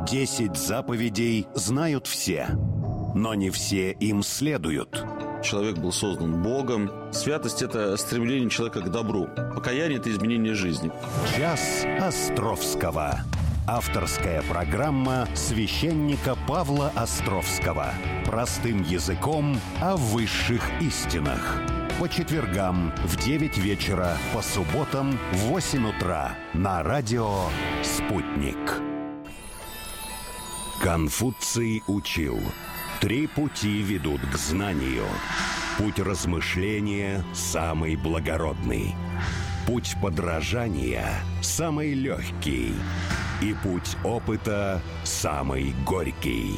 10 заповедей знают все, но не все им следуют. Человек был создан Богом. Святость – это стремление человека к добру. Покаяние – это изменение жизни. Час Островского. Авторская программа священника Павла Островского. Простым языком о высших истинах. По четвергам в 9 вечера, по субботам в 8 утра на радио «Спутник». Конфуций учил: 3 пути ведут к знанию. Путь размышления самый благородный. Путь подражания самый легкий. И путь опыта самый горький.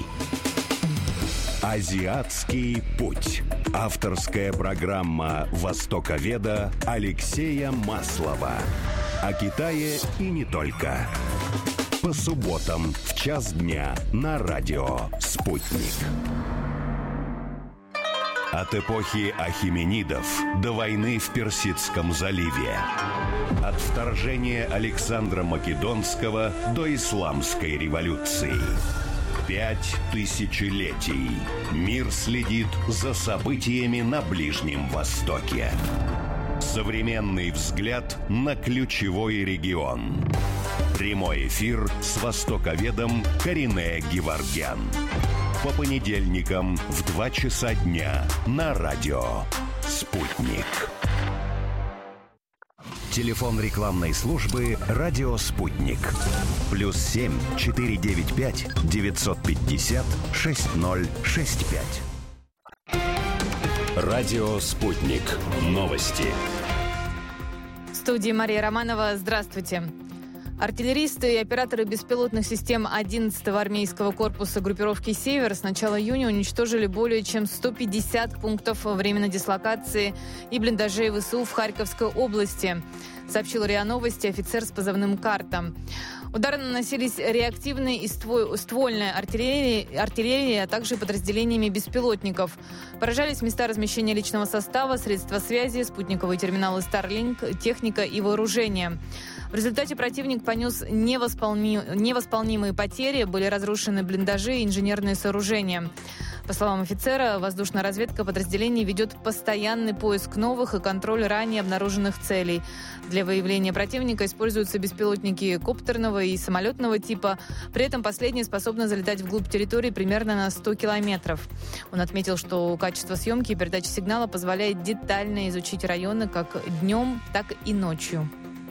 Азиатский путь. Авторская программа востоковеда Алексея Маслова. О Китае и не только. По субботам в час дня на радио «Спутник». От эпохи ахименидов до войны в Персидском заливе. От вторжения Александра Македонского до Исламской революции. 5 тысячелетий. Мир следит за событиями на Ближнем Востоке. Современный взгляд на ключевой регион. Прямой эфир с востоковедом Каринэ Геворгян. По понедельникам в 2 часа дня на радио «Спутник». Телефон рекламной службы «Радио Спутник». +7 495 950 6065. Радио «Спутник». Новости. В студии Мария Романова. Здравствуйте. Артиллеристы и операторы беспилотных систем 11-го армейского корпуса группировки «Север» с начала июня уничтожили более чем 150 пунктов временной дислокации и блиндажей ВСУ в Харьковской области, сообщил РИА Новости офицер с позывным «Карта». Удары наносились реактивной и ствольной артиллерией, а также подразделениями беспилотников. Поражались места размещения личного состава, средства связи, спутниковые терминалы Starlink, техника и вооружение. В результате противник понес невосполнимые потери, были разрушены блиндажи и инженерные сооружения. По словам офицера, воздушная разведка подразделений ведет постоянный поиск новых и контроль ранее обнаруженных целей. Для выявления противника используются беспилотники коптерного и самолетного типа. При этом последние способны залетать вглубь территории примерно на 100 километров. Он отметил, что качество съемки и передачи сигнала позволяет детально изучить районы как днем, так и ночью.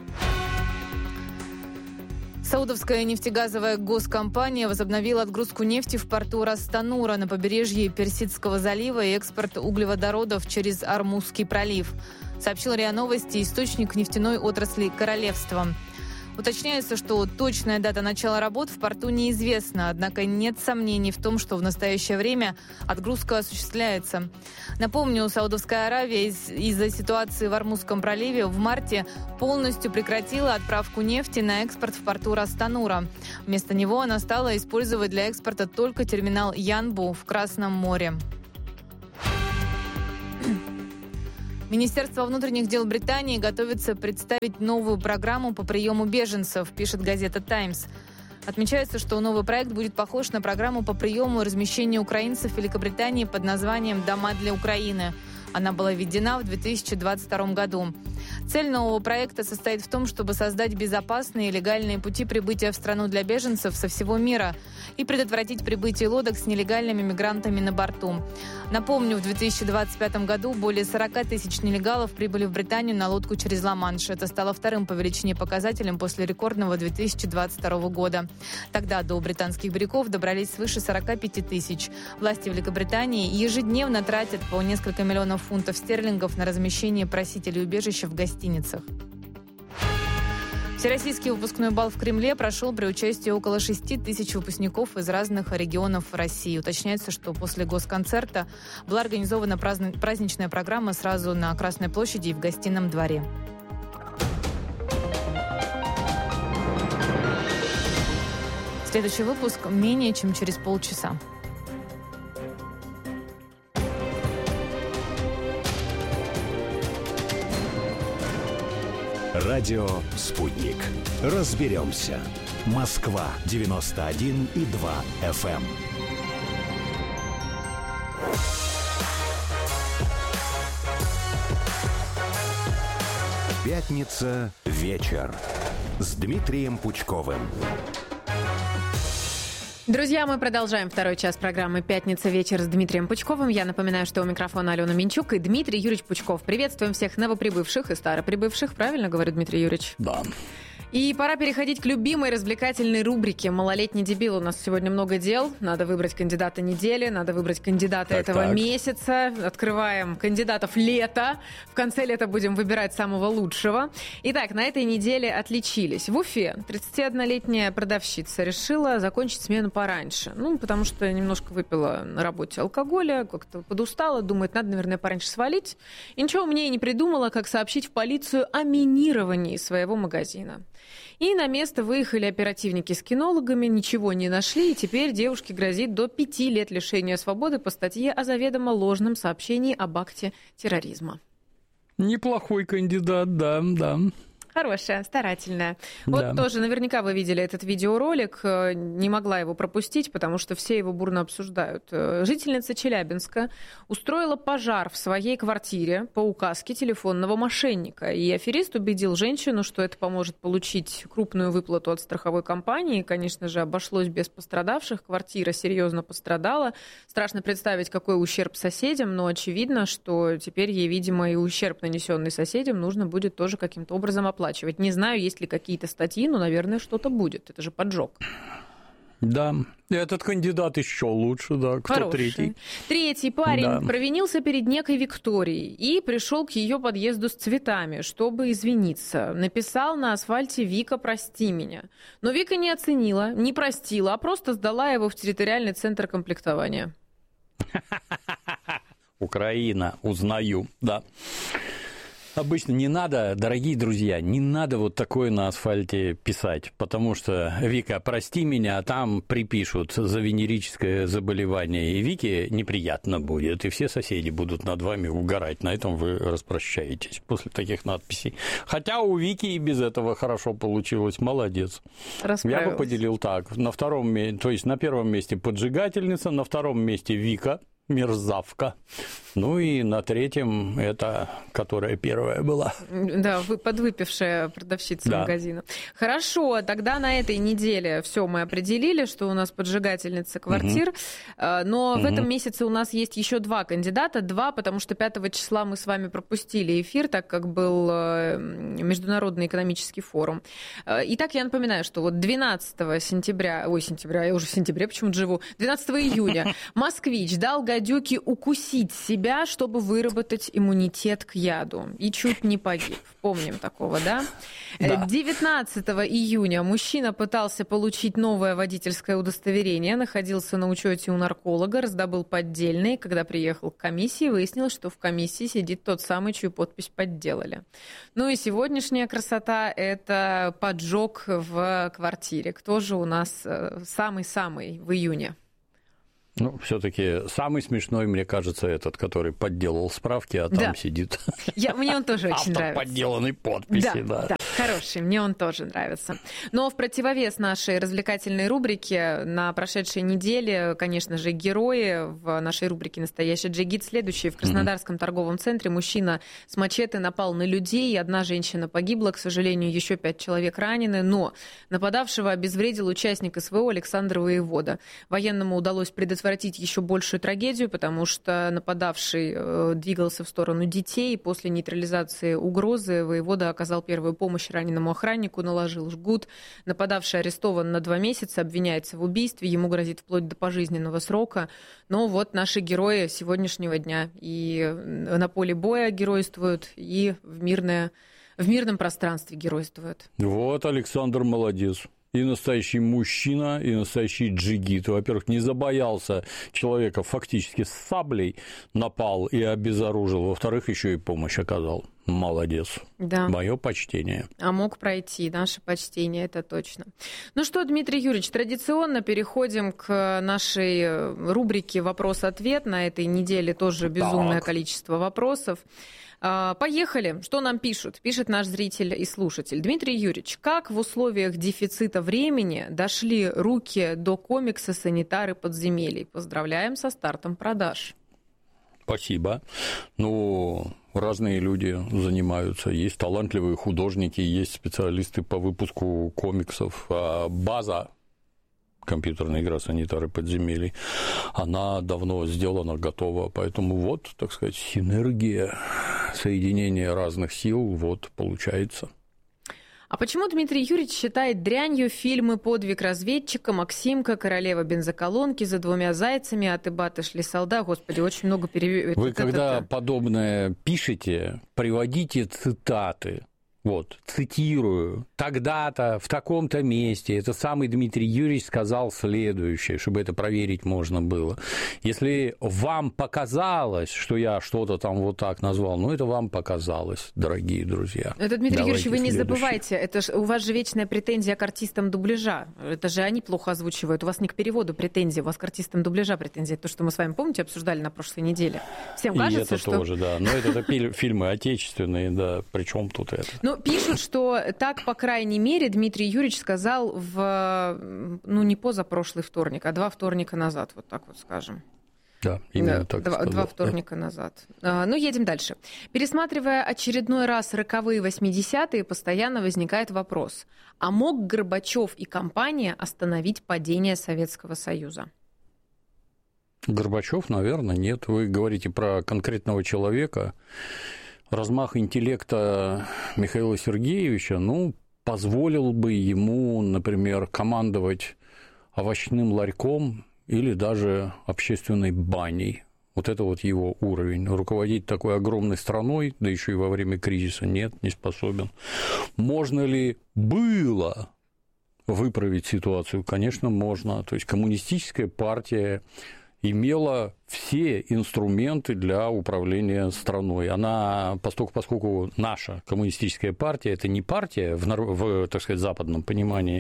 Саудовская нефтегазовая госкомпания возобновила отгрузку нефти в порту Рас-Танура на побережье Персидского залива и экспорт углеводородов через Ормузский пролив, сообщил РИА Новости источник нефтяной отрасли королевства. Уточняется, что точная дата начала работ в порту неизвестна, однако нет сомнений в том, что в настоящее время отгрузка осуществляется. Напомню, Саудовская Аравия из-за ситуации в Ормузском проливе в марте полностью прекратила отправку нефти на экспорт в порту Рас-Танура. Вместо него она стала использовать для экспорта только терминал Янбу в Красном море. Министерство внутренних дел Британии готовится представить новую программу по приему беженцев, пишет газета «Таймс». Отмечается, что новый проект будет похож на программу по приему и размещению украинцев в Великобритании под названием «Дома для Украины». Она была введена в 2022 году. Цель нового проекта состоит в том, чтобы создать безопасные и легальные пути прибытия в страну для беженцев со всего мира и предотвратить прибытие лодок с нелегальными мигрантами на борту. Напомню, в 2025 году более 40 тысяч нелегалов прибыли в Британию на лодку через Ла-Манш. Это стало вторым по величине показателем после рекордного 2022 года. Тогда до британских берегов добрались свыше 45 тысяч. Власти Великобритании ежедневно тратят по несколько миллионов фунтов стерлингов на размещение просителей убежища в гостиницах. Всероссийский выпускной бал в Кремле прошел при участии около 6 тысяч выпускников из разных регионов России. Уточняется, что после госконцерта была организована праздничная программа сразу на Красной площади и в Гостином дворе. Следующий выпуск менее чем через полчаса. Радио «Спутник». Разберемся. Москва 91,2 FM. Пятница вечер с Дмитрием Пучковым. Друзья, мы продолжаем второй час программы «Пятница вечер» с Дмитрием Пучковым. Я напоминаю, что у микрофона Алена Минчук и Дмитрий Юрьевич Пучков. Приветствуем всех новоприбывших и староприбывших. Правильно говорю, Дмитрий Юрьевич? Да. И пора переходить к любимой развлекательной рубрике «Малолетний дебил». У нас сегодня много дел. Надо выбрать кандидата недели, надо выбрать кандидата этого месяца. Открываем кандидатов лета. В конце лета будем выбирать самого лучшего. Итак, на этой неделе отличились. В Уфе 31-летняя продавщица решила закончить смену пораньше. Потому что немножко выпила на работе алкоголя, как-то подустала, думает, надо, наверное, пораньше свалить. И ничего умнее не придумала, как сообщить в полицию о минировании своего магазина. И на место выехали оперативники с кинологами, ничего не нашли, и теперь девушке грозит до 5 лет лишения свободы по статье о заведомо ложном сообщении об акте терроризма. Неплохой кандидат, да. Хорошая, старательная. Вот тоже наверняка вы видели этот видеоролик, не могла его пропустить, потому что все его бурно обсуждают. Жительница Челябинска устроила пожар в своей квартире по указке телефонного мошенника. И аферист убедил женщину, что это поможет получить крупную выплату от страховой компании. Конечно же, обошлось без пострадавших. Квартира серьезно пострадала. Страшно представить, какой ущерб соседям, но очевидно, что теперь ей, видимо, и ущерб, нанесенный соседям, нужно будет тоже каким-то образом оплачивать. Не знаю, есть ли какие-то статьи, но, наверное, что-то будет. Это же поджог. Да, этот кандидат еще лучше, да. Кто Хороший. Третий? Третий парень провинился перед некой Викторией и пришел к ее подъезду с цветами, чтобы извиниться. Написал на асфальте: «Вика, прости меня». Но Вика не оценила, не простила, а просто сдала его в территориальный центр комплектования. Украина, узнаю, да. Обычно не надо, дорогие друзья, не надо вот такое на асфальте писать, потому что, Вика, прости меня, а там припишут за венерическое заболевание, и Вике неприятно будет, и все соседи будут над вами угорать, на этом вы распрощаетесь после таких надписей. Хотя у Вики и без этого хорошо получилось, молодец. Я бы поделил так, на первом месте поджигательница, на втором месте Вика, мерзавка. Ну и на третьем это, которая первая была. Да, подвыпившая продавщица магазина. Хорошо, тогда на этой неделе все мы определили, что у нас поджигательница квартир. Но в этом месяце у нас есть еще два кандидата. Потому что 5 числа мы с вами пропустили эфир, так как был Международный экономический форум. Итак, я напоминаю, что вот 12 сентября, я уже в сентябре почему-то живу, 12 июня москвич дал гадюке укусить себя, чтобы выработать иммунитет к яду. И чуть не погиб. Помним такого, да? 19 июня мужчина пытался получить новое водительское удостоверение, находился на учете у нарколога, раздобыл поддельные. Когда приехал к комиссии, выяснилось, что в комиссии сидит тот самый, чью подпись подделали. Ну и сегодняшняя красота – это поджог в квартире. Кто же у нас самый-самый в июне? Ну, все-таки самый смешной, мне кажется, этот, который подделал справки, а там сидит. Мне он тоже очень нравится. Автор подделанной подписи, да. Хороший, мне он тоже нравится. Но в противовес нашей развлекательной рубрике на прошедшей неделе, конечно же, герои в нашей рубрике «Настоящий джигит» следующие. В Краснодарском торговом центре мужчина с мачете напал на людей, одна женщина погибла, к сожалению, еще 5 человек ранены, но нападавшего обезвредил участник СВО Александр Воевода. Военному удалось предотвратить еще большую трагедию, потому что нападавший двигался в сторону детей, и после нейтрализации угрозы Воевода оказал первую помощь раненому охраннику, наложил жгут. Нападавший арестован на 2 месяца, обвиняется в убийстве, ему грозит вплоть до пожизненного срока. Но вот наши герои сегодняшнего дня и на поле боя геройствуют, и в мирном пространстве геройствуют. Вот Александр молодец. И настоящий мужчина, и настоящий джигит. Во-первых, не забоялся человека, фактически с саблей напал и обезоружил. Во-вторых, еще и помощь оказал. Молодец. Да. Мое почтение. А мог пройти. Наше почтение, это точно. Ну что, Дмитрий Юрьевич, традиционно переходим к нашей рубрике «Вопрос-ответ». На этой неделе тоже безумное количество вопросов. Поехали. Что нам пишут? Пишет наш зритель и слушатель. Дмитрий Юрьевич, как в условиях дефицита времени дошли руки до комикса «Санитары подземелий»? Поздравляем со стартом продаж. Спасибо. Ну, разные люди занимаются. Есть талантливые художники, есть специалисты по выпуску комиксов. База компьютерная игра «Санитары подземелий», она давно сделана, готова. Поэтому вот, так сказать, синергия, соединение разных сил, вот, получается. А почему Дмитрий Юрьевич считает дрянью фильмы «Подвиг разведчика», «Максимка», «Королева бензоколонки», «За двумя зайцами», «А ты, баты, шли солда»? Господи, очень много переводов. Вы когда подобное пишете, приводите цитаты. Вот, цитирую, тогда-то, в таком-то месте этот самый Дмитрий Юрьевич сказал следующее, чтобы это проверить можно было. Если вам показалось, что я что-то там вот так назвал, ну, это вам показалось, дорогие друзья. Это, Дмитрий Юрьевич, вы не забывайте, это у вас же вечная претензия к артистам дубляжа. Это же они плохо озвучивают. У вас не к переводу претензии, у вас к артистам дубляжа претензии. То, что мы с вами, помните, обсуждали на прошлой неделе. Всем кажется, и это тоже, да. Но это фильмы отечественные, да, причем тут это? Ну, пишут, что так, по крайней мере, Дмитрий Юрьевич сказал не позапрошлый вторник, а 2 вторника назад, вот так вот скажем. Да, именно так сказал. 2 вторника назад. Едем дальше. Пересматривая очередной раз роковые 80-е, постоянно возникает вопрос, а мог Горбачев и компания остановить падение Советского Союза? Горбачев, наверное, нет. Вы говорите про конкретного человека. Размах интеллекта Михаила Сергеевича, позволил бы ему, например, командовать овощным ларьком или даже общественной баней. Вот это вот его уровень. Руководить такой огромной страной, да еще и во время кризиса, нет, не способен. Можно ли было выправить ситуацию? Конечно, можно. То есть коммунистическая партия имела все инструменты для управления страной. Она, поскольку наша коммунистическая партия, это не партия в, так сказать, западном понимании,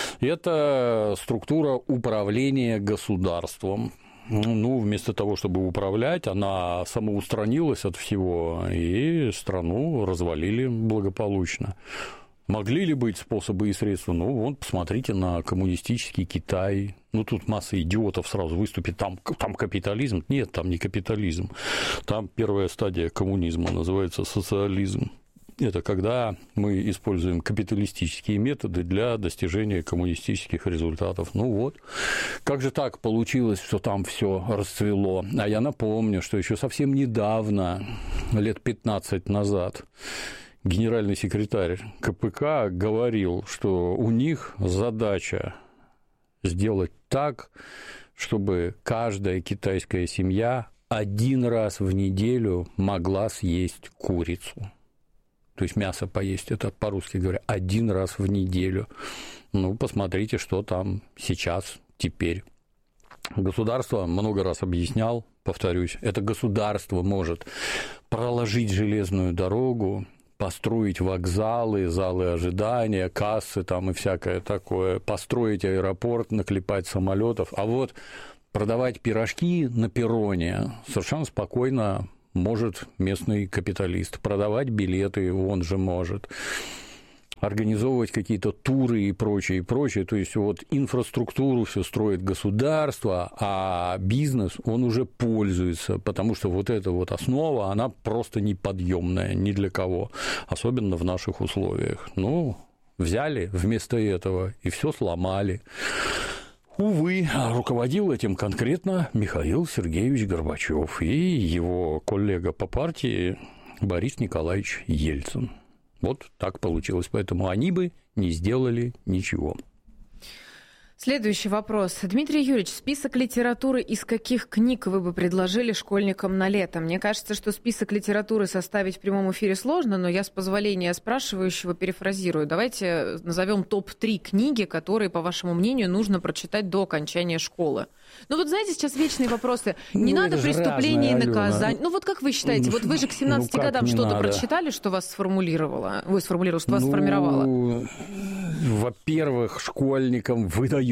это структура управления государством. Вместо того, чтобы управлять, она самоустранилась от всего, и страну развалили благополучно. Могли ли быть способы и средства? Посмотрите на коммунистический Китай. Тут масса идиотов сразу выступит. Там капитализм. Нет, там не капитализм. Там первая стадия коммунизма, называется социализм. Это когда мы используем капиталистические методы для достижения коммунистических результатов. Как же так получилось, что там все расцвело? А я напомню, что еще совсем недавно, лет 15 назад, генеральный секретарь КПК говорил, что у них задача сделать так, чтобы каждая китайская семья 1 раз в неделю могла съесть курицу. То есть мясо поесть, это по-русски говоря, 1 раз в неделю. Посмотрите, что там сейчас, теперь. Государство, много раз объяснял, повторюсь, это государство может проложить железную дорогу, построить вокзалы, залы ожидания, кассы там и всякое такое, построить аэропорт, наклепать самолетов, а вот продавать пирожки на перроне совершенно спокойно может местный капиталист. Продавать билеты он же может. Организовывать какие-то туры и прочее, и прочее. То есть инфраструктуру все строит государство, а бизнес, он уже пользуется, потому что эта основа, она просто неподъемная ни для кого, особенно в наших условиях. Взяли вместо этого и все сломали. Увы, руководил этим конкретно Михаил Сергеевич Горбачев и его коллега по партии Борис Николаевич Ельцин. Вот так получилось, поэтому они бы не сделали ничего. Следующий вопрос. Дмитрий Юрьевич, список литературы из каких книг вы бы предложили школьникам на лето? Мне кажется, что список литературы составить в прямом эфире сложно, но я с позволения спрашивающего перефразирую. Давайте назовем топ-3 книги, которые, по вашему мнению, нужно прочитать до окончания школы. Знаете, сейчас вечные вопросы. Не надо преступления и наказания. Как вы считаете? Вы же к 17 годам что-то прочитали, что вас сформулировало? Что вас сформировало? Во-первых, школьникам выдают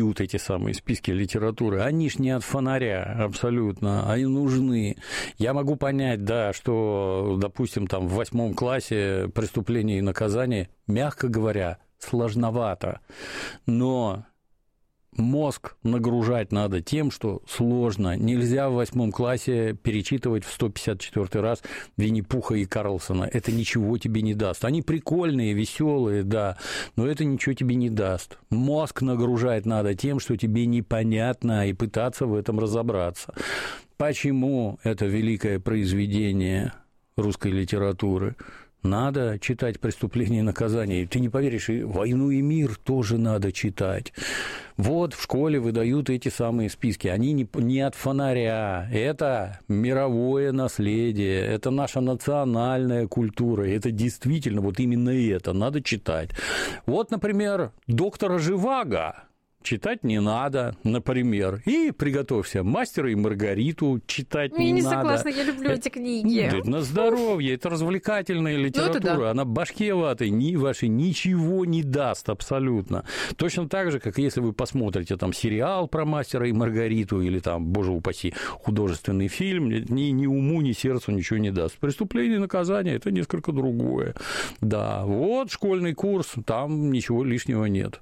выдают эти самые списки литературы, они ж не от фонаря абсолютно, они нужны. Я могу понять, да, что, допустим, там в 8 классе преступления и наказания, мягко говоря, сложновато, но мозг нагружать надо тем, что сложно. Нельзя в 8 классе перечитывать в 154 раз Винни-Пуха и Карлсона. Это ничего тебе не даст. Они прикольные, веселые, да, но это ничего тебе не даст. Мозг нагружать надо тем, что тебе непонятно, и пытаться в этом разобраться. Почему это великое произведение русской литературы? Надо читать «Преступление и наказание». Ты не поверишь, и «Войну и мир» тоже надо читать. Вот в школе выдают эти самые списки. Они не от фонаря. Это мировое наследие, это наша национальная культура. Это действительно вот именно это надо читать. Вот, например, «Доктора Живаго» читать не надо, например. И приготовься, «Мастера и Маргариту» читать не надо. Я не согласна, я люблю эти книги. На здоровье, это развлекательная литература, да. Она башке вашей ничего не даст абсолютно. Точно так же, как если вы посмотрите там сериал про «Мастера и Маргариту» или там, боже упаси, художественный фильм, ни уму, ни сердцу ничего не даст. «Преступление и наказание» – это несколько другое. Да, вот школьный курс, там ничего лишнего нет.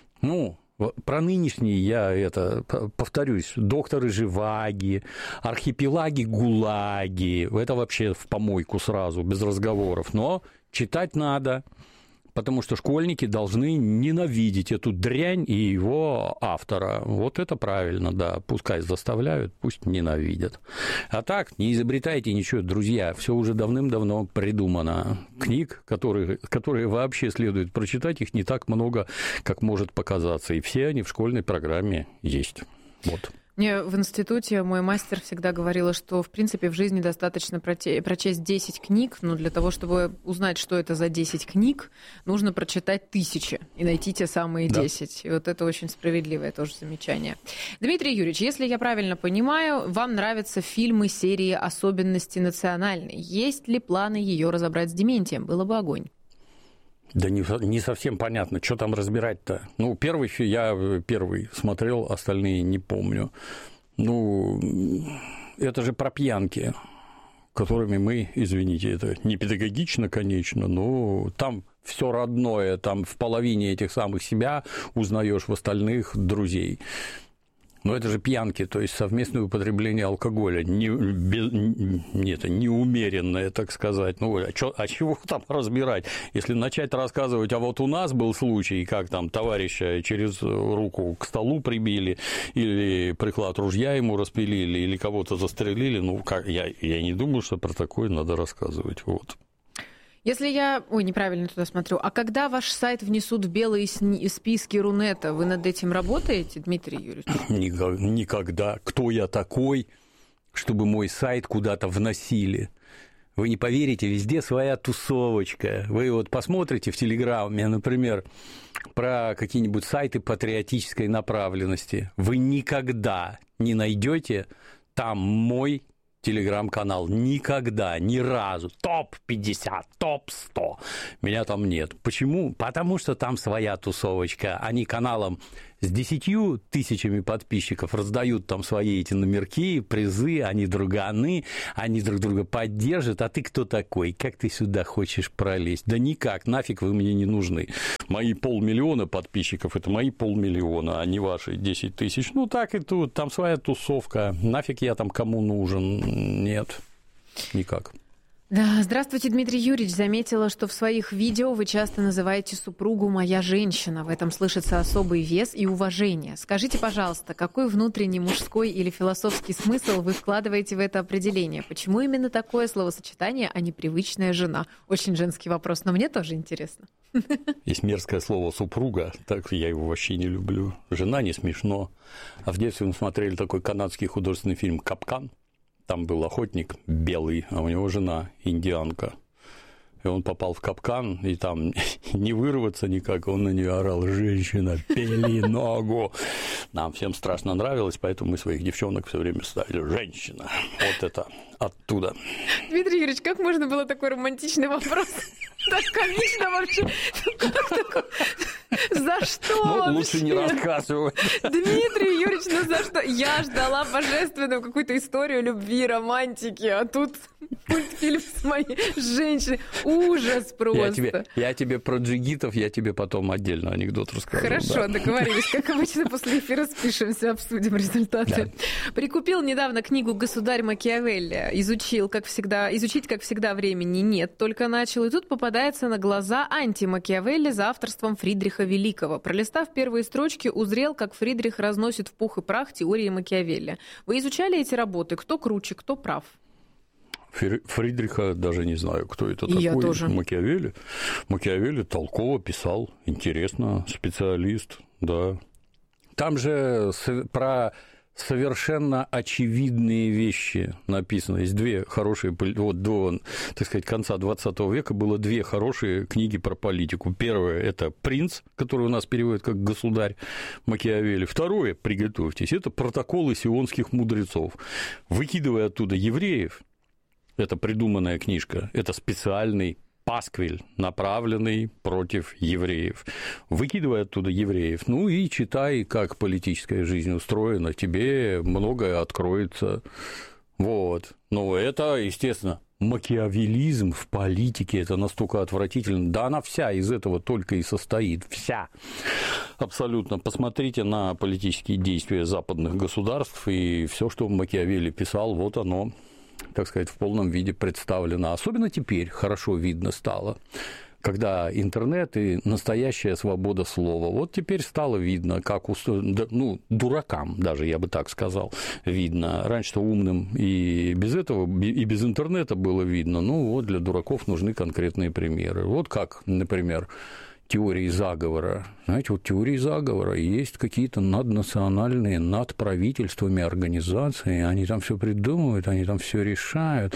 Про нынешние я повторюсь, «Докторы Живаги», «Архипелаги ГУЛАГи», это вообще в помойку сразу, без разговоров, но читать надо, потому что школьники должны ненавидеть эту дрянь и его автора. Вот это правильно, да, пускай заставляют, пусть ненавидят. А так, не изобретайте ничего, друзья, все уже давным-давно придумано. Книг, которые вообще следует прочитать, их не так много, как может показаться, и все они в школьной программе есть. Вот. Мне в институте мой мастер всегда говорила, что, в принципе, в жизни достаточно прочесть 10 книг, но для того, чтобы узнать, что это за 10 книг, нужно прочитать 1000 и найти те самые 10. Да. И вот это очень справедливое тоже замечание. Дмитрий Юрьевич, если я правильно понимаю, вам нравятся фильмы серии «Особенности национальной». Есть ли планы ее разобрать с Дементием? Было бы огонь. Да не совсем понятно, что там разбирать-то. Я первый смотрел, остальные не помню. Это же про пьянки, которыми мы, извините, это не педагогично, конечно, но там все родное, там в половине этих самых себя узнаешь в остальных друзей. Но это же пьянки, то есть совместное употребление алкоголя, неумеренное, так сказать. Чего там разбирать? Если начать рассказывать, а вот у нас был случай, как там товарища через руку к столу прибили, или приклад ружья ему распилили, или кого-то застрелили, я не думаю, что про такое надо рассказывать. Вот. Если я... неправильно туда смотрю. А когда ваш сайт внесут в белые списки Рунета, вы над этим работаете, Дмитрий Юрьевич? Никогда. Кто я такой, чтобы мой сайт куда-то вносили? Вы не поверите, везде своя тусовочка. Вы вот посмотрите в Телеграме, например, про какие-нибудь сайты патриотической направленности. Вы никогда не найдете там мой телеграм-канал. Никогда, ни разу. Топ-50, топ-100. Меня там нет. Почему? Потому что там своя тусовочка. Они каналам с 10 тысячами подписчиков раздают там свои эти номерки, призы, они друганы, они друг друга поддержат. А ты кто такой? Как ты сюда хочешь пролезть? Да никак, нафиг вы мне не нужны. Мои 500 000 подписчиков – это мои 500 000, а не ваши 10 тысяч. Так и тут, там своя тусовка. Нафиг я там кому нужен? Нет, никак. Да, здравствуйте, Дмитрий Юрьевич. Заметила, что в своих видео вы часто называете супругу «моя женщина». В этом слышится особый вес и уважение. Скажите, пожалуйста, какой внутренний мужской или философский смысл вы вкладываете в это определение? Почему именно такое словосочетание, а не привычная жена? Очень женский вопрос, но мне тоже интересно. Есть мерзкое слово «супруга», так я его вообще не люблю. Жена не смешно. А в детстве мы смотрели такой канадский художественный фильм «Капкан». Там был охотник белый, а у него жена индианка. И он попал в капкан, и там не вырваться никак, он на нее орал: «Женщина, пили ногу». Нам всем страшно нравилось, поэтому мы своих девчонок все время ставили: «Женщина». Вот это оттуда. Дмитрий Юрьевич, как можно было такой романтичный вопрос? Так комично вообще. За что вообще? Лучше не рассказывать. Дмитрий Юрьевич, за что? Я ждала божественную какую-то историю любви, романтики, а тут мультфильм с моей женщиной. Ужас просто. Я тебе про джигитов, я тебе потом отдельно анекдот расскажу. Хорошо, договорились. Как обычно, после эфира спишемся, обсудим результаты. Да. Прикупил недавно книгу «Государь Макиавелли». Изучить, как всегда, времени нет. Только начал, и тут попадается на глаза анти-Макиавелли за авторством Фридриха Великого. Пролистав первые строчки, узрел, как Фридрих разносит в пух и прах теории Макиавелли. Вы изучали эти работы? Кто круче, кто прав? Фридриха даже не знаю, кто это такой. Я тоже. Макиавелли толково писал, интересно, специалист, да. Там же про совершенно очевидные вещи написано. Есть две хорошие, вот до, так сказать, конца 20 века было две хорошие книги про политику. Первое – это «Принц», который у нас переводят как «Государь» Макиавелли. Второе, приготовьтесь, это «Протоколы сионских мудрецов». Выкидывая оттуда евреев, это придуманная книжка, это специальный пасквиль, направленный против евреев. Выкидывай оттуда евреев, ну и читай, как политическая жизнь устроена, тебе многое откроется. Вот. Но это, естественно, макиавеллизм в политике, это настолько отвратительно. Да она вся из этого только и состоит. Вся. Абсолютно. Посмотрите на политические действия западных государств, и все, что Макиавелли писал, вот оно, так сказать, в полном виде представлено. Особенно теперь хорошо видно стало, когда интернет и настоящая свобода слова. Вот теперь стало видно, как дуракам даже, я бы так сказал, видно. Раньше-то умным и без этого, и без интернета было видно. Ну, вот для дураков нужны конкретные примеры. Вот как, например, теории заговора. Знаете, вот теории заговора есть какие-то наднациональные, над правительствами организации, они там все придумывают, они там все решают.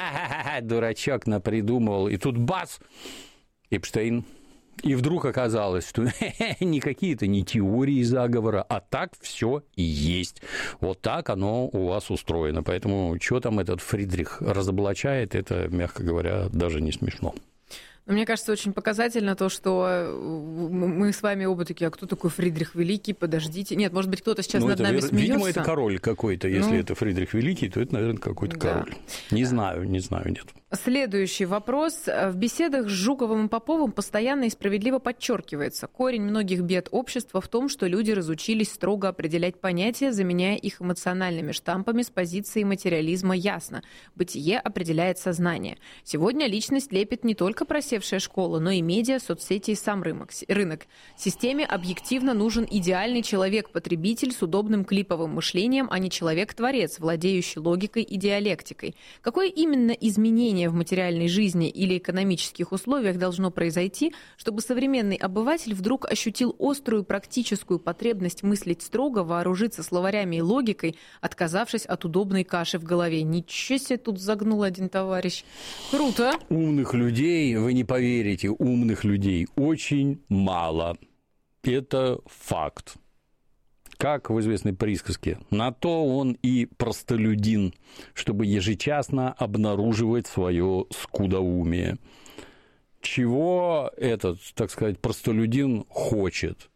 Дурачок напридумывал. И тут бац! Эпштейн. И вдруг оказалось, что никакие-то не теории заговора, а так все и есть. Вот так оно у вас устроено. Поэтому что там этот Фридрих разоблачает, это, мягко говоря, даже не смешно. Мне кажется, очень показательно то, что мы с вами оба такие, а кто такой Фридрих Великий? Подождите. Нет, может быть, кто-то сейчас над нами смеется. Видимо, это король какой-то. Если это Фридрих Великий, то это, наверное, какой-то король. Не знаю, нет. Следующий вопрос. В беседах с Жуковым и Поповым постоянно и справедливо подчеркивается: корень многих бед общества в том, что люди разучились строго определять понятия, заменяя их эмоциональными штампами с позиции материализма ясно. Бытие определяет сознание. Сегодня личность лепит не только просевшая школа, но и медиа, соцсети и сам рынок. Системе объективно нужен идеальный человек-потребитель с удобным клиповым мышлением, а не человек-творец, владеющий логикой и диалектикой. Какое именно изменение в материальной жизни или экономических условиях должно произойти, чтобы современный обыватель вдруг ощутил острую практическую потребность мыслить строго, вооружиться словарями и логикой, отказавшись от удобной каши в голове? Ничего себе тут загнул один товарищ. Круто. Умных людей, вы не поверите, умных людей очень мало. Это факт. Как в известной присказке, на то он и простолюдин, чтобы ежечасно обнаруживать свое скудоумие. Чего этот, так сказать, простолюдин хочет?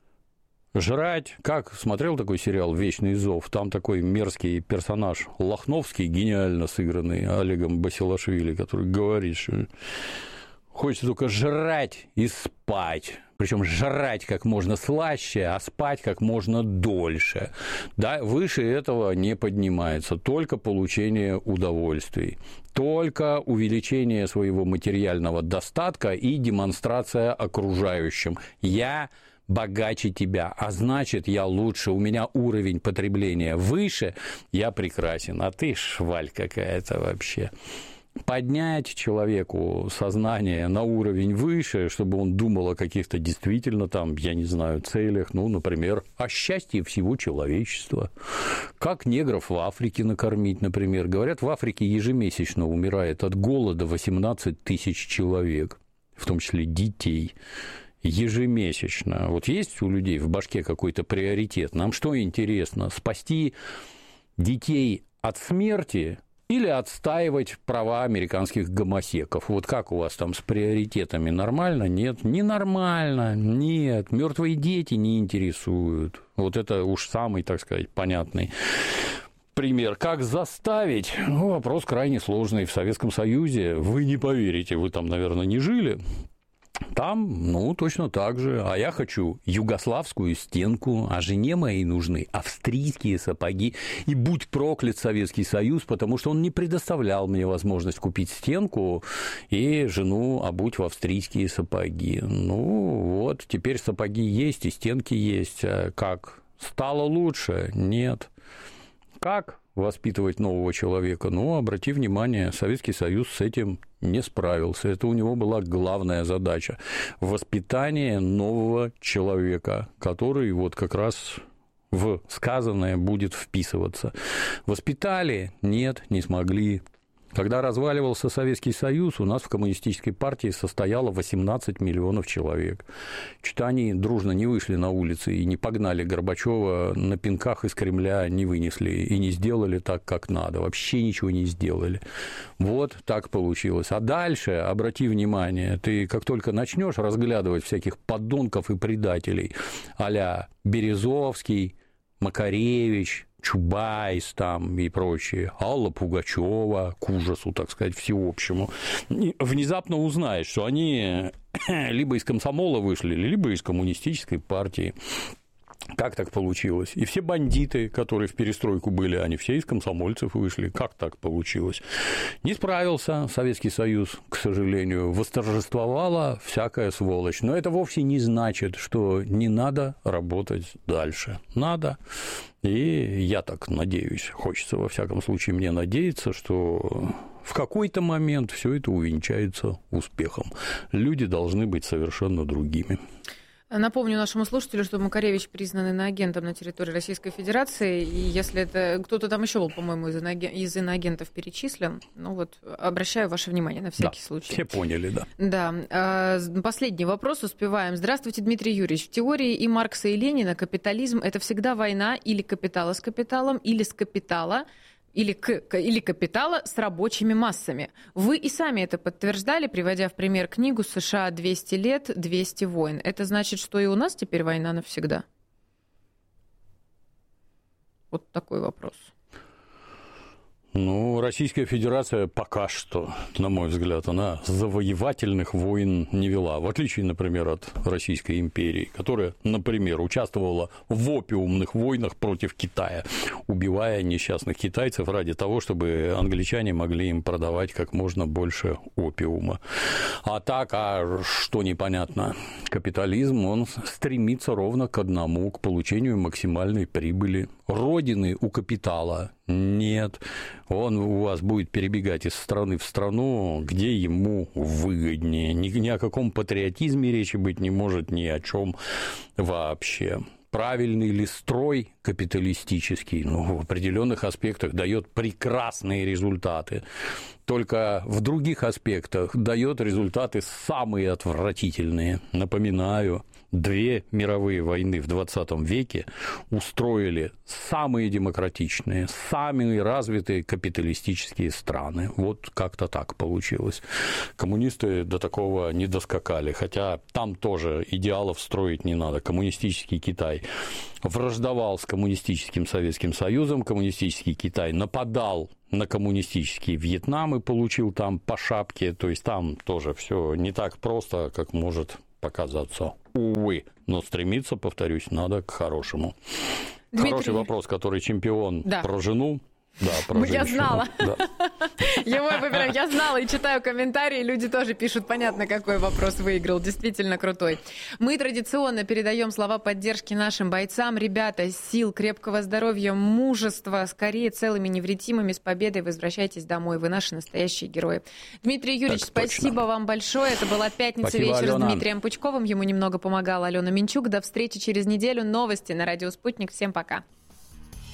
Жрать. Как смотрел такой сериал «Вечный зов»? Там такой мерзкий персонаж Лохновский, гениально сыгранный Олегом Басилашвили, который говорит, что хочется только жрать и спать. Причем жрать как можно слаще, а спать как можно дольше. Да, выше этого не поднимается. Только получение удовольствий. Только увеличение своего материального достатка и демонстрация окружающим. Я богаче тебя, а значит, я лучше, у меня уровень потребления выше, я прекрасен, а ты шваль какая-то вообще. Поднять человеку сознание на уровень выше, чтобы он думал о каких-то действительно там, я не знаю, целях, ну, например, о счастье всего человечества. Как негров в Африке накормить, например. Говорят, в Африке ежемесячно умирает от голода 18 тысяч человек, в том числе детей. Ежемесячно. Вот есть у людей в башке какой-то приоритет? Нам что интересно? Спасти детей от смерти или отстаивать права американских гомосеков. Вот как у вас там с приоритетами? Нормально? Нет. Ненормально? Нет. Мертвые дети не интересуют. Вот это уж самый, так сказать, понятный пример. Как заставить? Ну, вопрос крайне сложный. В Советском Союзе, вы не поверите, вы там, наверное, не жили. Там, ну, точно так же. А я хочу югославскую стенку, а жене моей нужны австрийские сапоги. И будь проклят Советский Союз, потому что он не предоставлял мне возможность купить стенку и жену обуть в австрийские сапоги. Ну, вот, теперь сапоги есть и стенки есть. А как? Стало лучше? Нет. Как воспитывать нового человека? Ну, обрати внимание, Советский Союз с этим не справился. Это у него была главная задача – воспитание нового человека, который вот как раз в сказанное будет вписываться. Воспитали? Нет, не смогли. Когда разваливался Советский Союз, у нас в коммунистической партии состояло 18 миллионов человек. Что-то они дружно не вышли на улицы и не погнали Горбачева на пинках из Кремля, не вынесли и не сделали так, как надо. Вообще ничего не сделали. Вот так получилось. А дальше, обрати внимание, ты как только начнешь разглядывать всяких подонков и предателей а-ля Березовский, Макаревич, Чубайс там и прочие, Алла Пугачева, к ужасу, так сказать, всеобщему, и внезапно узнаешь, что они либо из комсомола вышли, либо из коммунистической партии. Как так получилось? И все бандиты, которые в перестройку были, они все из комсомольцев вышли. Как так получилось? Не справился Советский Союз, к сожалению. Восторжествовала всякая сволочь. Но это вовсе не значит, что не надо работать дальше. Надо. И я так надеюсь, хочется во всяком случае мне надеяться, что в какой-то момент все это увенчается успехом. Люди должны быть совершенно другими. Напомню нашему слушателю, что Макаревич признан иноагентом на территории Российской Федерации, и если это кто-то там еще был, по-моему, из иноагентов перечислен, ну вот обращаю ваше внимание на всякий случай. Все поняли, да. Да. Последний вопрос успеваем. Здравствуйте, Дмитрий Юрьевич. В теории и Маркса, и Ленина капитализм – это всегда война или капитала с капиталом, или с капитала, или капитала с рабочими массами. Вы и сами это подтверждали, приводя в пример книгу «США 200 лет, 200 войн». Это значит, что и у нас теперь война навсегда? Вот такой вопрос. Ну, Российская Федерация пока что, на мой взгляд, она завоевательных войн не вела, в отличие, например, от Российской империи, которая, например, участвовала в опиумных войнах против Китая, убивая несчастных китайцев ради того, чтобы англичане могли им продавать как можно больше опиума. А так, что непонятно? Капитализм, он стремится ровно к одному, к получению максимальной прибыли. Родины у капитала нет. Он у вас будет перебегать из страны в страну, где ему выгоднее. Ни о каком патриотизме речи быть не может, ни о чем вообще. Правильный ли строй капиталистический, в определенных аспектах дает прекрасные результаты, только в других аспектах дает результаты самые отвратительные. Напоминаю, 2 мировые войны в 20 веке устроили самые демократичные, самые развитые капиталистические страны. Вот как-то так получилось. Коммунисты до такого не доскакали, хотя там тоже идеалов строить не надо. Коммунистический Китай враждовал с коммунистическим Советским Союзом, коммунистический Китай нападал на коммунистический Вьетнам и получил там по шапке, то есть там тоже все не так просто, как может показаться. Увы, но стремиться, повторюсь, надо к хорошему. Дмитрий... Хороший вопрос, который чемпион про жену. Да, про я женщину. знала. Да. Я знала и читаю комментарии, люди тоже пишут, понятно, какой вопрос выиграл, действительно крутой. Мы традиционно передаем слова поддержки нашим бойцам. Ребята, сил, крепкого здоровья, мужества, скорее целыми невредимыми, с победой возвращайтесь домой, вы наши настоящие герои. Дмитрий Юрьевич, спасибо вам большое, это была «Пятница вечер» с Дмитрием Пучковым, ему немного помогала Алена Минчук. До встречи через неделю, новости на Радио Спутник, всем пока.